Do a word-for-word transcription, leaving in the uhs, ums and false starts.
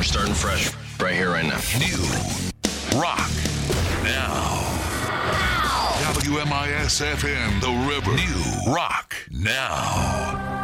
starting fresh right here, right now. New rock now. W M I S F M, The River. New rock now.